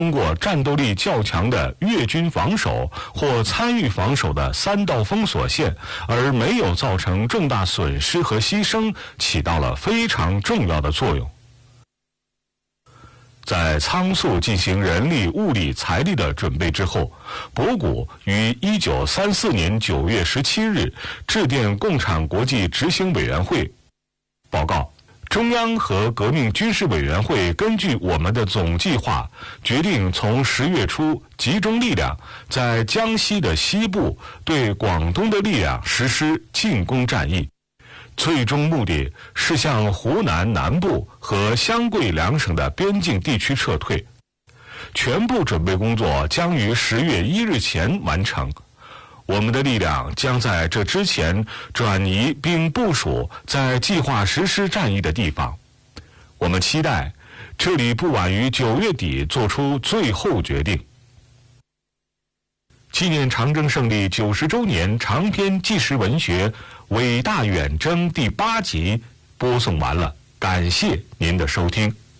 通过战斗力较强的越军防守或参与防守的3道封锁线，而没有造成重大损失和牺牲，起到了非常重要的作用。在仓促进行人力、物力、财力的准备之后，博古于1934年9月17日致电共产国际执行委员会，报告中央和革命军事委员会根据我们的总计划，决定从10月初集中力量，在江西的西部对广东的力量实施进攻战役，最终目的是向湖南南部和湘桂2省的边境地区撤退。全部准备工作将于10月1日前完成。我们的力量将在这之前转移并部署在计划实施战役的地方。我们期待这里不晚于9月底做出最后决定。纪念长征胜利90周年长篇纪实文学《伟大远征》第8集播送完了，感谢您的收听。